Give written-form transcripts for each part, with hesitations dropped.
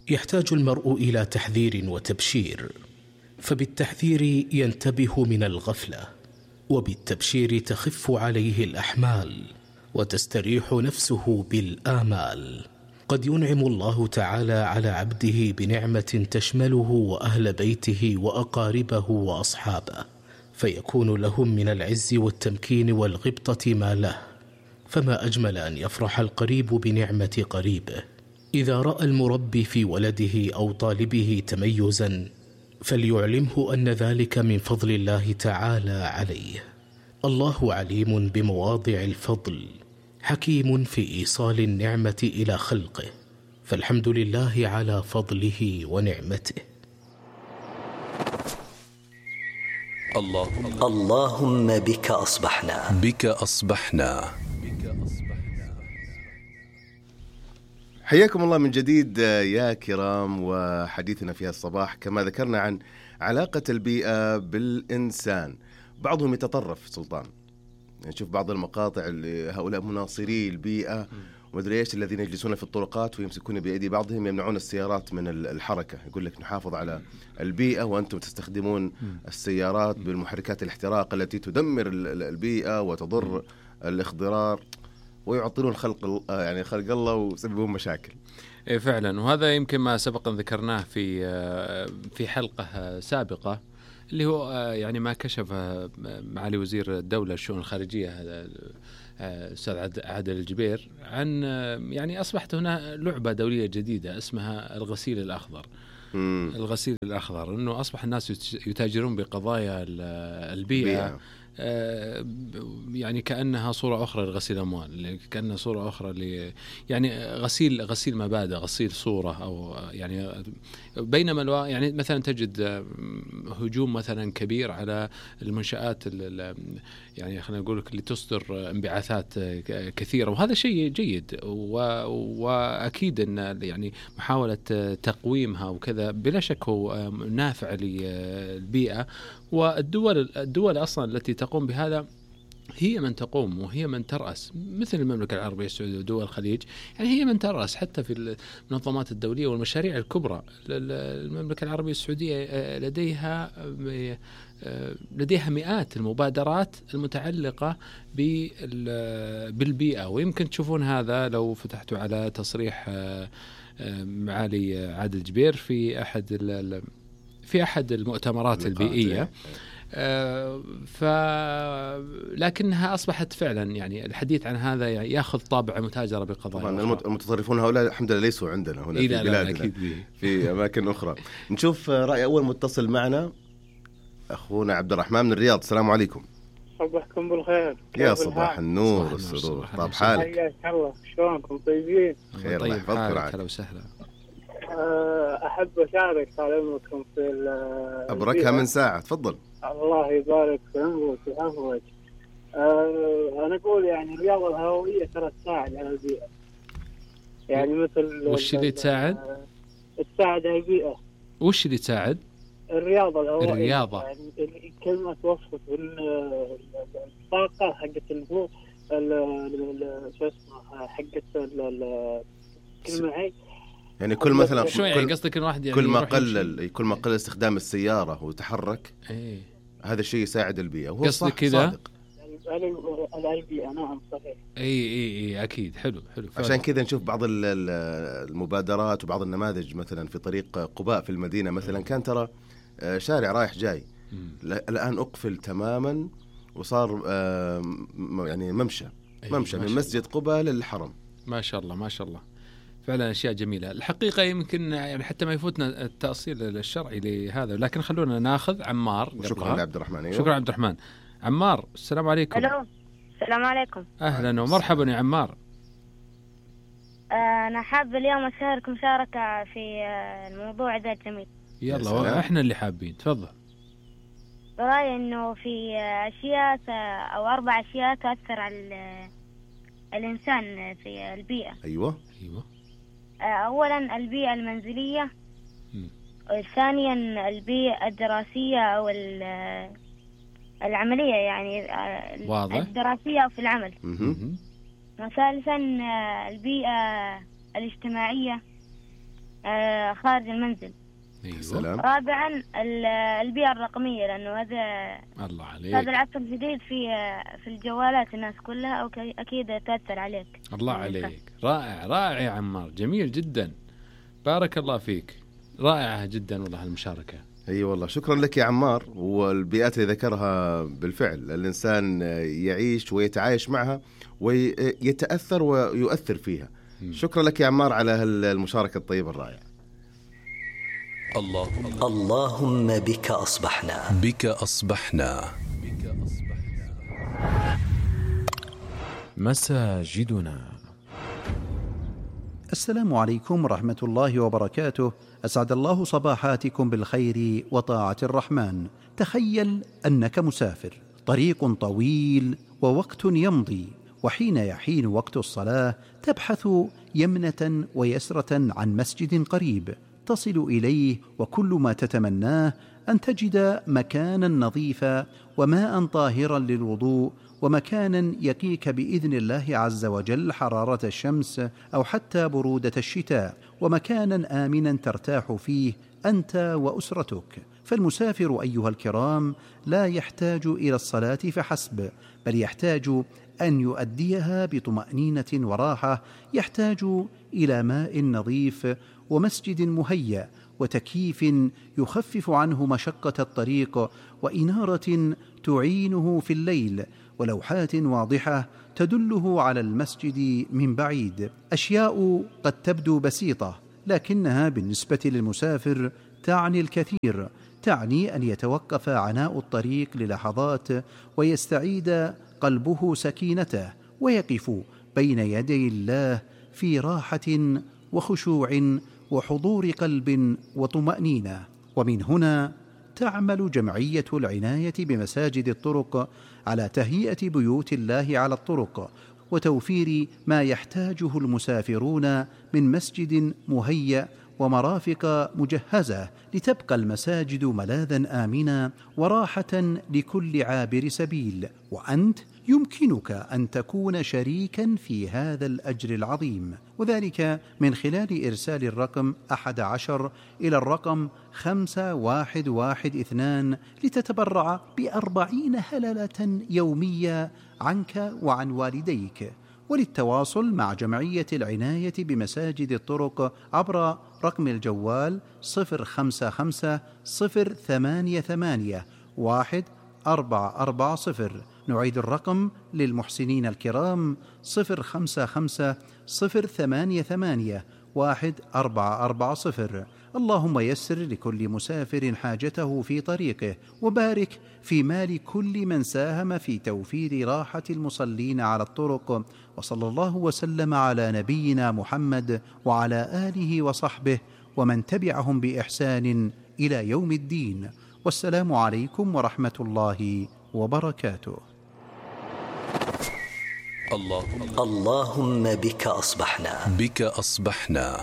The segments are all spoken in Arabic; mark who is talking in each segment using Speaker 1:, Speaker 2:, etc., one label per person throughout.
Speaker 1: يحتاج المرء إلى تحذير وتبشير، فبالتحذير ينتبه من الغفلة، وبالتبشير تخف عليه الأحمال وتستريح نفسه بالآمال. قد ينعم الله تعالى على عبده بنعمة تشمله وأهل بيته وأقاربه وأصحابه، فيكون لهم من العز والتمكين والغبطة ما له. فما أجمل أن يفرح القريب بنعمة قريبه. إذا رأى المربي في ولده أو طالبه تميزا فليعلمه أن ذلك من فضل الله تعالى عليه. الله عليم بمواضع الفضل، حكيم في إيصال النعمة إلى خلقه، فالحمد لله على فضله ونعمته.
Speaker 2: اللهم بك أصبحنا.
Speaker 3: حياكم الله من جديد يا كرام، وحديثنا في الصباح كما ذكرنا عن علاقة البيئة بالإنسان. بعضهم يتطرف سلطان، نشوف بعض المقاطع اللي هؤلاء مناصري البيئة ومدري ايش الذين يجلسون في الطرقات ويمسكون بأيدي بعضهم يمنعون السيارات من الحركة، يقول لك نحافظ على البيئة وأنتم تستخدمون السيارات بالمحركات الاحتراق التي تدمر البيئة وتضر الاخضرار، ويعطلون خلق الله ويسببون مشاكل.
Speaker 4: إيه فعلا، وهذا يمكن ما سبق أن ذكرناه في حلقة سابقة، اللي هو يعني ما كشف معالي وزير الدولة الشؤون الخارجية أستاذ عادل الجبير عن يعني أصبحت هنا لعبة دولية جديدة اسمها الغسيل الأخضر. الغسيل الأخضر إنه أصبح الناس يتاجرون بقضايا البيئة، يعني كأنها صورة أخرى لغسيل الأموال، كأنها صورة أخرى يعني غسيل مبادئ، غسيل صورة، أو يعني بينما يعني مثلا تجد هجوم مثلا كبير على المنشآت يعني خلينا نقول اللي تصدر انبعاثات كثيرة، وهذا شيء جيد، وأكيد أن يعني محاولة تقويمها وكذا بلا شك هو نافع للبيئة. والدول أصلا التي تقوم بهذا هي من تقوم وهي من ترأس، مثل المملكة العربية السعودية ودول الخليج، يعني هي من ترأس حتى في المنظمات الدولية والمشاريع الكبرى. المملكة العربية السعودية لديها مئات المبادرات المتعلقة بالبيئة، ويمكن تشوفون هذا لو فتحتوا على تصريح معالي عادل الجبير في أحد المؤتمرات البيئية. لكنها أصبحت فعلا يعني الحديث عن هذا يأخذ طابع متاجرة بقضايا.
Speaker 3: المتطرفون هؤلاء الحمد لله ليسوا عندنا هنا في بلادنا، في أماكن أخرى. نشوف رأي أول متصل معنا، أخونا عبد الرحمن من الرياض. السلام عليكم.
Speaker 5: صبحكم بالخير.
Speaker 3: يا صباح النور والسرور. طاب حالك؟
Speaker 5: حياك الله، شلونكم؟ طيبين؟
Speaker 3: خير، الله يحفظك.
Speaker 4: أهلا وسهلا.
Speaker 5: أحب أشارك تعلمكم في
Speaker 3: أبركها من ساعة، تفضل.
Speaker 5: الله يبارك في عمرك وعمرك. أنا أقول يعني الرياضة الهوائية ترى تساعد على البيئة، يعني مثل
Speaker 4: وش اللي تساعد؟
Speaker 5: تساعد على البيئة.
Speaker 4: وش اللي تساعد؟
Speaker 5: الرياضة الهوائية.
Speaker 4: الرياضة
Speaker 5: يعني كلمة توصف الطاقة حقت النفوذ شو اسمه حقت كلمة هاي،
Speaker 3: يعني كل مثلا
Speaker 4: قصدك إن واحد يعني
Speaker 3: كل ما قلل استخدام السيارة وتحرك، هذا الشيء يساعد البيئة، وهو
Speaker 4: قصدك كذا.
Speaker 5: البيئة نعم صحيح.
Speaker 4: اي اكيد. حلو.
Speaker 3: عشان كذا نشوف بعض المبادرات وبعض النماذج، مثلا في طريق قباء في المدينة مثلا كان ترى شارع رايح جاي، الآن أقفل تماما وصار يعني ممشى من مسجد قباء للحرم.
Speaker 4: ما شاء الله فعلا أشياء جميلة الحقيقة. يمكن يعني حتى ما يفوتنا التأصيل الشرعي لهذا، لكن خلونا ناخذ عمار.
Speaker 3: شكرا لعبد الرحمن. أيوة.
Speaker 4: شكرا عبد الرحمن. عمار، السلام عليكم.
Speaker 6: الو، السلام عليكم.
Speaker 4: أهلا ومرحبا يا عمار.
Speaker 6: أنا حاب اليوم أشارك مشاركة في الموضوع ذا الجميل.
Speaker 4: يلا، إحنا اللي حابين، تفضل.
Speaker 6: برأيي إنه في أشياء أو 4 أشياء تأثر على الإنسان في البيئة.
Speaker 3: أيوة.
Speaker 6: أولا البيئة المنزلية، ثانيا البيئة الدراسية أو العملية، يعني
Speaker 4: واضح.
Speaker 6: الدراسية في العمل. وثالثا البيئة الاجتماعية، خارج المنزل.
Speaker 4: أيوة.
Speaker 3: سلام.
Speaker 6: رابعا البيئة الرقمية، لأنه
Speaker 4: الله عليك.
Speaker 6: هذا العصر الجديد في الجوالات الناس كلها أكيد تأثر عليك.
Speaker 4: الله عليك، رائع رائع يا عمار، جميل جدا، بارك الله فيك، رائعة جدا والله المشاركة.
Speaker 3: اي والله شكرا لك يا عمار. والبيئات اللي ذكرها بالفعل الإنسان يعيش ويتعايش معها ويتأثر ويؤثر فيها. شكرا لك يا عمار على المشاركة الطيبة الرائعة.
Speaker 2: اللهم بك أصبحنا.
Speaker 7: بك أصبحنا. مساجدنا.
Speaker 8: السلام عليكم ورحمة الله وبركاته. أسعد الله صباحاتكم بالخير وطاعة الرحمن. تخيل أنك مسافر، طريق طويل ووقت يمضي، وحين يحين وقت الصلاة تبحث يمنة ويسرة عن مسجد قريب تصل إليه، وكل ما تتمناه أن تجد مكانا نظيفا وماء طاهرا للوضوء، ومكانا يقيك بإذن الله عز وجل حرارة الشمس أو حتى برودة الشتاء، ومكانا آمنا ترتاح فيه أنت وأسرتك. فالمسافر أيها الكرام لا يحتاج إلى الصلاة فحسب، بل يحتاج أن يؤديها بطمأنينة وراحة، يحتاج إلى ماء نظيف ومسجد مهيأ وتكييف يخفف عنه مشقة الطريق، وإنارة تعينه في الليل، ولوحات واضحة تدله على المسجد من بعيد. أشياء قد تبدو بسيطة، لكنها بالنسبة للمسافر تعني الكثير. تعني أن يتوقف عناء الطريق للحظات ويستعيد قلبه سكينته، ويقف بين يدي الله في راحة وخشوع وحضور قلب وطمأنينة. ومن هنا تعمل جمعية العناية بمساجد الطرق على تهيئة بيوت الله على الطرق وتوفير ما يحتاجه المسافرون من مسجد مهيأ ومرافق مجهزة، لتبقى المساجد ملاذا آمنا وراحة لكل عابر سبيل. وأنت يمكنك أن تكون شريكا في هذا الأجر العظيم، وذلك من خلال إرسال الرقم 11 إلى الرقم 5112 لتتبرع ب40 هللة يومية عنك وعن والديك. وللتواصل مع جمعية العناية بمساجد الطرق عبر رقم الجوال 055-088-1440. نعيد الرقم للمحسنين الكرام 055-088-1440. اللهم يسر لكل مسافر حاجته في طريقه، وبارك في مال كل من ساهم في توفير راحة المصلين على الطرق. وصلى الله وسلم على نبينا محمد وعلى آله وصحبه ومن تبعهم بإحسان إلى يوم الدين. والسلام عليكم ورحمة الله وبركاته.
Speaker 2: اللهم بك أصبحنا.
Speaker 7: بك أصبحنا.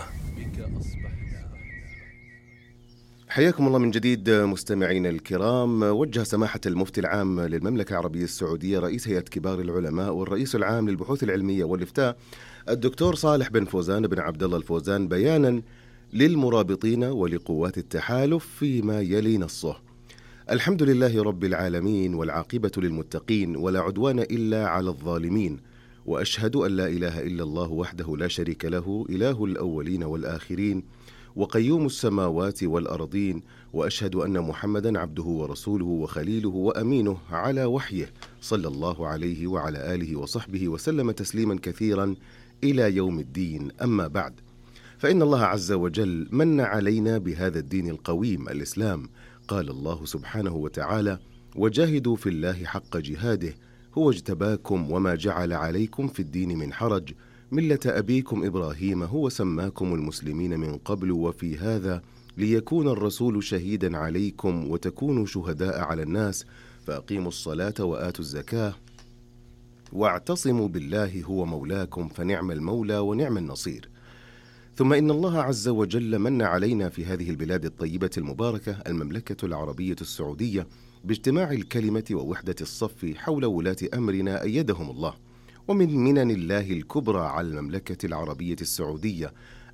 Speaker 3: حياكم الله من جديد مستمعين الكرام. وجه سماحة المفتي العام للمملكة العربية السعودية رئيس هيئة كبار العلماء والرئيس العام للبحوث العلمية والإفتاء الدكتور صالح بن فوزان بن عبد الله الفوزان بيانا للمرابطين ولقوات التحالف فيما يلي نصه: الحمد لله رب العالمين، والعاقبة للمتقين، ولا عدوان إلا على الظالمين، وأشهد أن لا إله إلا الله وحده لا شريك له، إله الأولين والآخرين، وقيوم السماوات والأرضين، وأشهد أن محمدا عبده ورسوله وخليله وأمينه على وحيه، صلى الله عليه وعلى آله وصحبه وسلم تسليما كثيرا إلى يوم الدين. أما بعد، فإن الله عز وجل من علينا بهذا الدين القويم الإسلام. قال الله سبحانه وتعالى: وجاهدوا في الله حق جهاده هو اجتباكم وما جعل عليكم في الدين من حرج ملة أبيكم إبراهيم هو سماكم المسلمين من قبل وفي هذا ليكون الرسول شهيدا عليكم وتكونوا شهداء على الناس فأقيموا الصلاة وآتوا الزكاة واعتصموا بالله هو مولاكم فنعم المولى ونعم النصير. ثم إن الله عز وجل من علينا في هذه البلاد الطيبة المباركة المملكة العربية السعودية باجتماع الكلمة ووحدة الصف حول ولاة أمرنا أيدهم الله. ومن منن الله الكبرى على المملكة العربية السعودية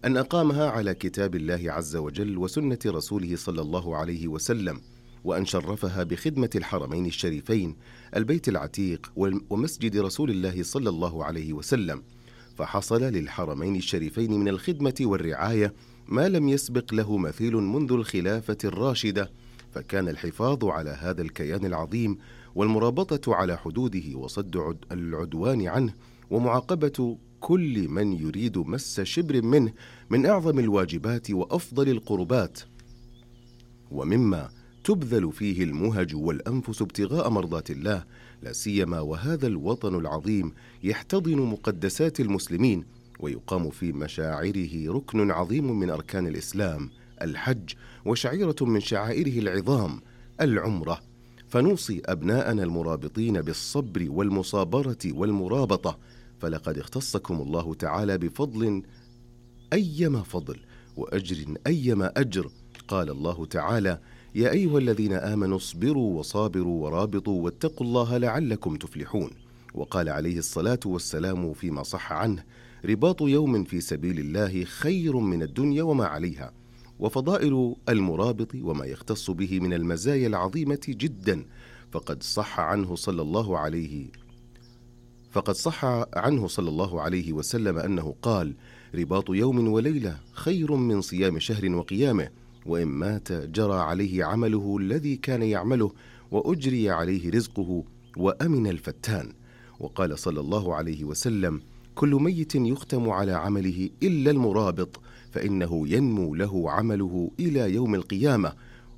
Speaker 3: أن أقامها على كتاب الله عز وجل وسنة رسوله صلى الله عليه وسلم، وأن شرفها بخدمة الحرمين الشريفين البيت العتيق ومسجد رسول الله صلى الله عليه وسلم، فحصل للحرمين الشريفين من الخدمة والرعاية ما لم يسبق له مثيل منذ الخلافة الراشدة، فكان الحفاظ على هذا الكيان العظيم والمرابطة على حدوده وصد العدوان عنه ومعاقبة كل من يريد مس شبر منه من أعظم الواجبات وأفضل القربات، ومما تبذل فيه المهج والأنفس ابتغاء مرضات الله، لا سيما وهذا الوطن العظيم يحتضن مقدسات المسلمين ويقام في مشاعره ركن عظيم من أركان الإسلام الحج، وشعيرة من شعائره العظام العمرة. فنوصي أبناءنا المرابطين بالصبر والمصابرة والمرابطة، فلقد اختصكم الله تعالى بفضل أيما فضل وأجر أيما أجر. قال الله تعالى: يا أيها الذين آمنوا اصبروا وصابروا ورابطوا واتقوا الله لعلكم تفلحون. وقال عليه الصلاة والسلام فيما صح عنه: رباط يوم في سبيل الله خير من الدنيا وما عليها. وفضائل المرابط وما يختص به من المزايا العظيمة جدا، فقد صح عنه صلى الله عليه وسلم أنه قال: رباط يوم وليلة خير من صيام شهر وقيامه، وإن مات جرى عليه عمله الذي كان يعمله وأجري عليه رزقه وأمن الفتان. وقال صلى الله عليه وسلم: كل ميت يختم على عمله إلا المرابط، فإنه ينمو له عمله إلى يوم القيامة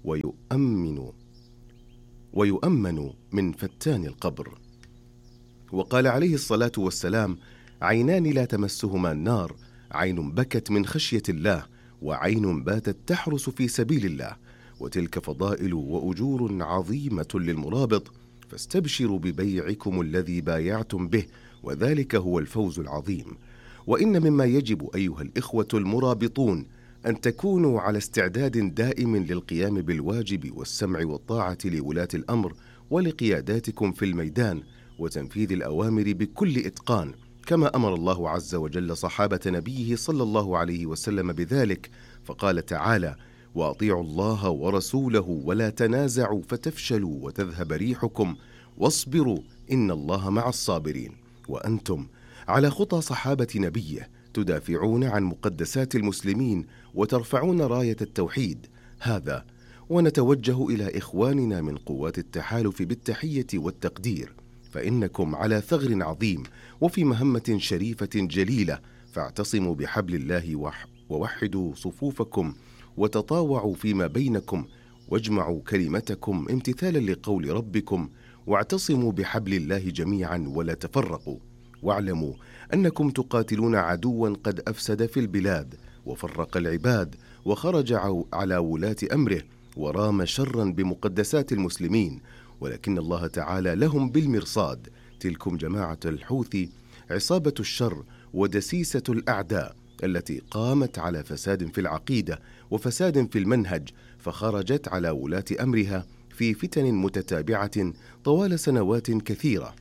Speaker 3: ويؤمن من فتان القبر. وقال عليه الصلاة والسلام: عينان لا تمسهما النار، عين بكت من خشية الله، وعين باتت تحرس في سبيل الله. وتلك فضائل وأجور عظيمة للمرابط، فاستبشروا ببيعكم الذي بايعتم به، وذلك هو الفوز العظيم. وإن مما يجب أيها الإخوة المرابطون أن تكونوا على استعداد دائم للقيام بالواجب والسمع والطاعة لولاة الأمر ولقياداتكم في الميدان، وتنفيذ الأوامر بكل إتقان، كما أمر الله عز وجل صحابة نبيه صلى الله عليه وسلم بذلك، فقال تعالى: وأطيعوا الله ورسوله ولا تنازعوا فتفشلوا وتذهب ريحكم واصبروا إن الله مع الصابرين. وأنتم على خطى صحابة نبيه تدافعون عن مقدسات المسلمين وترفعون راية التوحيد هذا. ونتوجه إلى إخواننا من قوات التحالف بالتحية والتقدير، فإنكم على ثغر عظيم وفي مهمة شريفة جليلة، فاعتصموا بحبل الله ووحدوا صفوفكم وتطاوعوا فيما بينكم، واجمعوا كلمتكم امتثالا لقول ربكم، واعتصموا بحبل الله جميعا ولا تفرقوا. واعلموا أنكم تقاتلون عدوا قد أفسد في البلاد وفرق العباد وخرج على ولاة أمره ورام شرا بمقدسات المسلمين، ولكن الله تعالى لهم بالمرصاد. تلكم جماعة الحوثي عصابة الشر ودسيسة الأعداء التي قامت على فساد في العقيدة وفساد في المنهج، فخرجت على ولاة أمرها في فتن متتابعة طوال سنوات كثيرة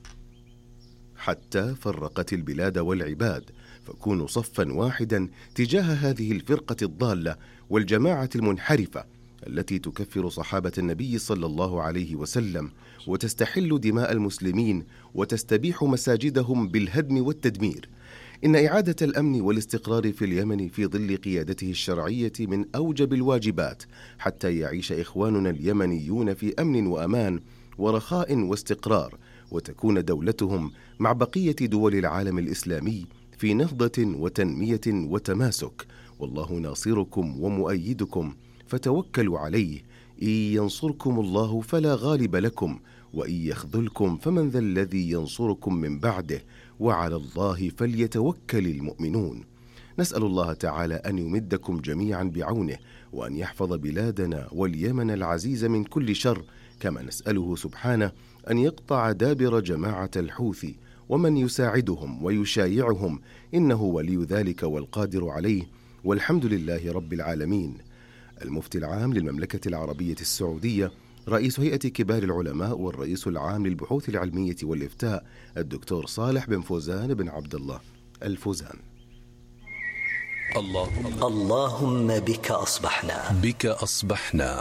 Speaker 3: حتى فرقت البلاد والعباد. فكونوا صفا واحدا تجاه هذه الفرقة الضالة والجماعة المنحرفة التي تكفر صحابة النبي صلى الله عليه وسلم وتستحل دماء المسلمين وتستبيح مساجدهم بالهدم والتدمير. إن إعادة الأمن والاستقرار في اليمن في ظل قيادته الشرعية من أوجب الواجبات، حتى يعيش إخواننا اليمنيون في أمن وأمان ورخاء واستقرار، وتكون دولتهم مع بقية دول العالم الإسلامي في نهضة وتنمية وتماسك. والله ناصركم ومؤيدكم، فتوكلوا عليه. إن ينصركم الله فلا غالب لكم، وإن يخذلكم فمن ذا الذي ينصركم من بعده، وعلى الله فليتوكل المؤمنون. نسأل الله تعالى أن يمدكم جميعا بعونه، وأن يحفظ بلادنا واليمن العزيز من كل شر، كما نسأله سبحانه أن يقطع دابر جماعة الحوثي ومن يساعدهم ويشايعهم، إنه ولي ذلك والقادر عليه، والحمد لله رب العالمين. المفتي العام للمملكة العربية السعودية، رئيس هيئة كبار العلماء والرئيس العام للبحوث العلمية والإفتاء، الدكتور صالح بن فوزان بن عبد الله الفوزان.
Speaker 2: اللهم بك أصبحنا.
Speaker 7: بك أصبحنا.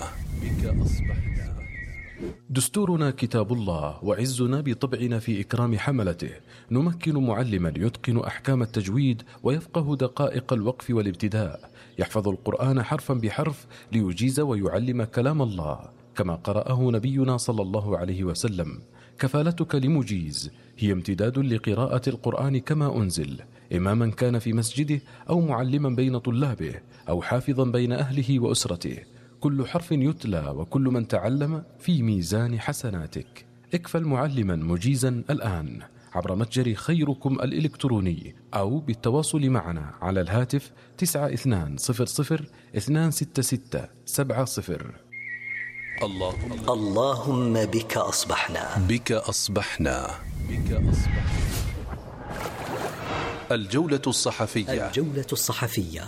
Speaker 9: دستورنا كتاب الله، وعزنا بطبعنا في إكرام حملته. نمكن معلما يتقن أحكام التجويد ويفقه دقائق الوقف والابتداء، يحفظ القرآن حرفا بحرف ليجيز ويعلم كلام الله كما قرأه نبينا صلى الله عليه وسلم. كفالتك لمجيز هي امتداد لقراءة القرآن كما أنزل، إماما كان في مسجده أو معلما بين طلابه أو حافظا بين أهله وأسرته. كل حرف يتلى وكل من تعلم في ميزان حسناتك. اكفل معلما مجيزا الآن عبر متجر خيركم الإلكتروني أو بالتواصل معنا على الهاتف 9200 266 70.
Speaker 2: اللهم بك أصبحنا.
Speaker 7: بك أصبحنا. الجولة الصحفية.
Speaker 2: الجولة الصحفية.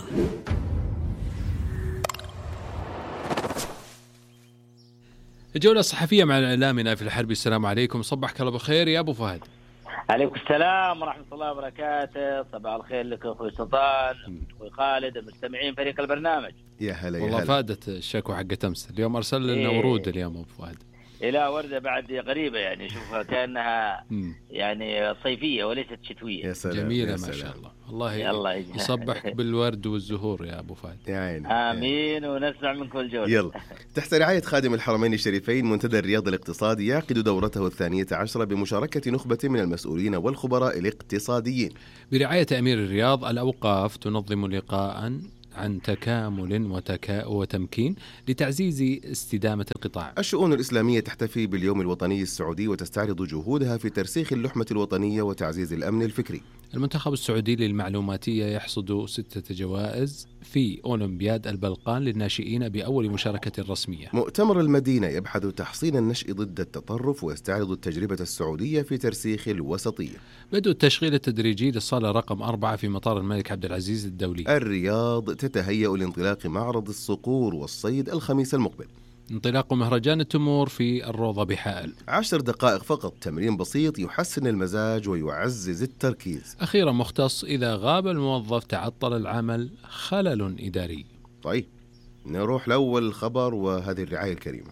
Speaker 4: الجولة الصحفية مع الإعلامي في الحربي. السلام عليكم، صبحك الله بخير يا أبو فهد.
Speaker 10: عليكم السلام ورحمة الله وبركاته. صباح الخير لك أخوي سلطان، أخوي خالد، المستمعين فريق البرنامج.
Speaker 3: يا هلا.
Speaker 4: والله فادت الشكوى حقت أمس. اليوم أرسل لنا ورود اليوم أبو فهد.
Speaker 10: لا، وردة بعد غريبة يعني، شوفها كأنها يعني صيفية وليست شتوية.
Speaker 3: يا سلام.
Speaker 4: جميلة
Speaker 3: يا
Speaker 4: ما
Speaker 3: سلام.
Speaker 4: شاء الله. الله يصبحك بالورد والزهور يا أبو فهد.
Speaker 3: يا عيني.
Speaker 10: آمين. ونسمع منكم الجولة.
Speaker 3: يلا. تحت رعاية خادم الحرمين الشريفين، منتدى الرياض الاقتصادي يعقد دورته 12 بمشاركة نخبة من المسؤولين والخبراء الاقتصاديين.
Speaker 4: برعاية أمير الرياض، الأوقاف تنظم لقاء عن تكامل وتمكين لتعزيز استدامة القطاع.
Speaker 3: الشؤون الإسلامية تحتفي باليوم الوطني السعودي وتستعرض جهودها في ترسيخ اللحمة الوطنية وتعزيز الأمن الفكري.
Speaker 4: المنتخب السعودي للمعلوماتية يحصد 6 جوائز في أولمبياد البلقان للناشئين بأول مشاركة رسمية.
Speaker 3: مؤتمر المدينة يبحث تحصين النشء ضد التطرف ويستعرض التجربة السعودية في ترسيخ الوسطية.
Speaker 4: بدء التشغيل التدريجي للصالة رقم 4 في مطار الملك عبد العزيز الدولي.
Speaker 3: الرياض تتهيأ لانطلاق معرض الصقور والصيد الخميس المقبل.
Speaker 4: انطلاق مهرجان التمور في الروضة بحائل.
Speaker 3: 10 دقائق فقط، تمرين بسيط يحسن المزاج ويعزز التركيز.
Speaker 4: أخيرا مختص، إذا غاب الموظف تعطل العمل، خلل إداري.
Speaker 3: طيب نروح لأول خبر وهذه الرعاية الكريمة.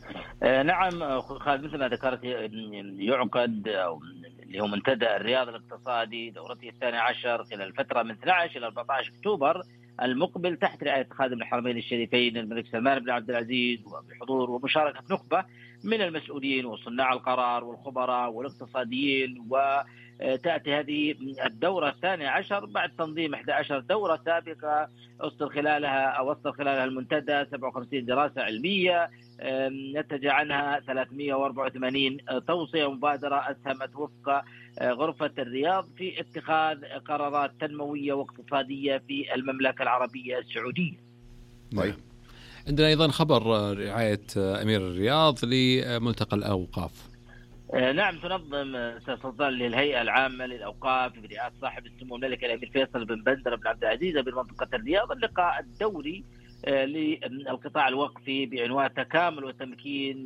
Speaker 10: نعم خالد، مثل ما ذكرت يعقد اللي هو منتدى الرياض الاقتصادي دورته 12 خلال الفترة من 12 إلى 14 أكتوبر المقبل تحت رعاية خادم الحرمين الشريفين الملك سلمان بن عبد العزيز، وبحضور ومشاركة نخبة من المسؤولين وصناع القرار والخبراء والاقتصاديين. وتأتي هذه الدورة 12 بعد تنظيم 11 دورة سابقة أصدر خلالها المنتدى 57 دراسة علمية نتج عنها 384 توصية مبادرة أسهمت وفق غرفة الرياض في اتخاذ قرارات تنموية واقتصادية في المملكة العربية السعودية.
Speaker 3: طيب.
Speaker 4: عندنا أيضا خبر رعاية أمير الرياض لملتقى الأوقاف.
Speaker 10: نعم، تنظم سلطان للهيئة العامة للأوقاف برئاسة صاحب السمو الملكي الأمير فيصل بن بندر بن عبد العزيز بمنطقة الرياض اللقاء الدوري للقطاع الوقفي بعنوان تكامل وتمكين،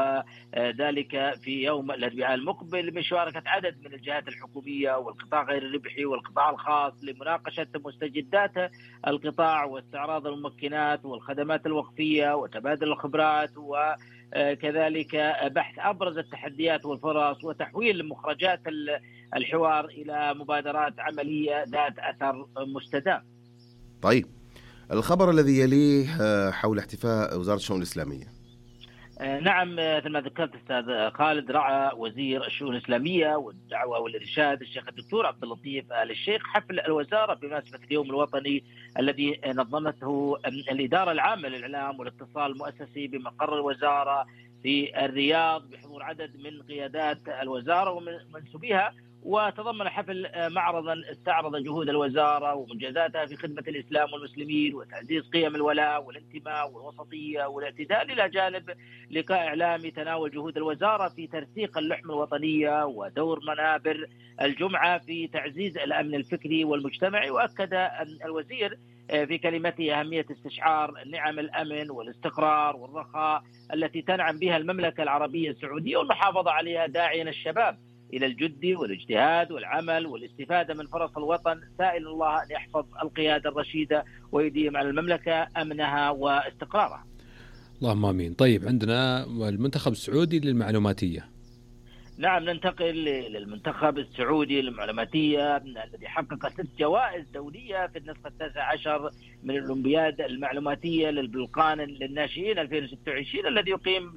Speaker 10: وذلك في يوم الأربعاء المقبل بمشاركة عدد من الجهات الحكومية والقطاع غير الربحي والقطاع الخاص لمناقشة مستجدات القطاع واستعراض الممكنات والخدمات الوقفية وتبادل الخبرات، وكذلك بحث أبرز التحديات والفرص وتحويل مخرجات الحوار إلى مبادرات عملية ذات أثر مستدام.
Speaker 3: طيب، الخبر الذي يليه حول احتفاء وزارة الشؤون الإسلامية.
Speaker 10: نعم، مثل ما ذكرت أستاذ خالد، رعى وزير الشؤون الإسلامية والدعوة والإرشاد الشيخ الدكتور عبد اللطيف آل الشيخ حفل الوزارة بمناسبة اليوم الوطني الذي نظمته الإدارة العامة للإعلام والاتصال المؤسسي بمقر الوزارة في الرياض بحضور عدد من قيادات الوزارة ومنسوبيها. وتضمن حفل معرضا استعرض جهود الوزارة ومنجزاتها في خدمة الإسلام والمسلمين وتعزيز قيم الولاء والانتماء والوسطية والاعتدال، إلى جانب لقاء إعلامي تناول جهود الوزارة في ترسيخ اللحمة الوطنية ودور منابر الجمعة في تعزيز الأمن الفكري والمجتمعي. وأكد الوزير في كلمته أهمية استشعار نعم الأمن والاستقرار والرخاء التي تنعم بها المملكة العربية السعودية والمحافظة عليها، داعيا الشباب إلى الجد والاجتهاد والعمل والاستفادة من فرص الوطن، سائل الله أن يحفظ القيادة الرشيدة ويديم على المملكة أمنها واستقرارها.
Speaker 4: اللهم آمين. طيب، عندنا المنتخب السعودي للمعلوماتية.
Speaker 10: نعم، ننتقل للمنتخب السعودي للمعلوماتية الذي حقق 6 جوائز دولية في النسخة 19 من الأولمبياد المعلوماتية للبلقان للناشئين 2026 الذي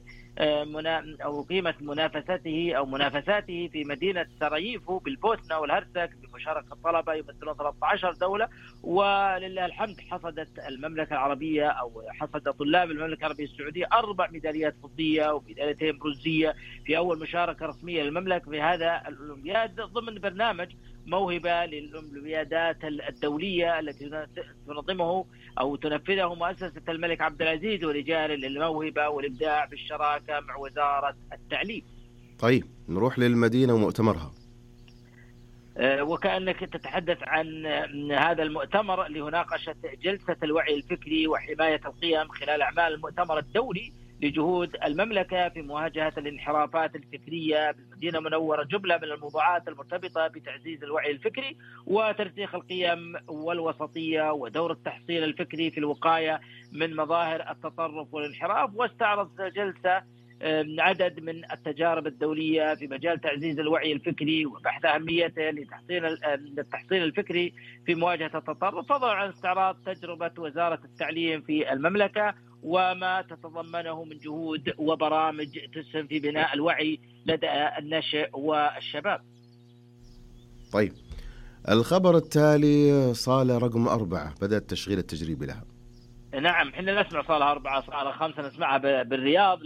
Speaker 10: أقيمت منافساته في مدينة سراييفو بالبوسنة والهرسك بمشاركة طلبة يمثلون 13 دولة. ولله الحمد حصد طلاب المملكة العربية السعودية 4 ميداليات فضية وميداليتين برونزية في أول مشاركة رسمية للمملكة في هذا الأولمبياد ضمن برنامج موهبة للأولمبيادات الدولية التي تنظمه أو تنفذه مؤسسة الملك عبد العزيز ورجال للموهبة والإبداع بالشراكة مع وزارة التعليم.
Speaker 3: طيب، نروح للمدينة ومؤتمرها.
Speaker 10: وكأنك تتحدث عن هذا المؤتمر لمناقشة جلسة الوعي الفكري وحماية القيم خلال أعمال المؤتمر الدولي لجهود المملكة في مواجهة الانحرافات الفكرية بالمدينة المنورة. جملة من الموضوعات المرتبطة بتعزيز الوعي الفكري وترسيخ القيم والوسطية ودور التحصيل الفكري في الوقاية من مظاهر التطرف والانحراف. واستعرض الجلسة عدد من التجارب الدولية في مجال تعزيز الوعي الفكري وبحث أهميته للتحصيل الفكري في مواجهة التطرف، فضلا عن استعراض تجربة وزارة التعليم في المملكة وما تتضمنه من جهود وبرامج تسهم في بناء الوعي لدى النشء والشباب.
Speaker 3: طيب، الخبر التالي صالة رقم 4 بدأ التشغيل التجريبي لها.
Speaker 10: نعم، احنا نسمع صالة 4 صالة 5 نسمعها بالرياض.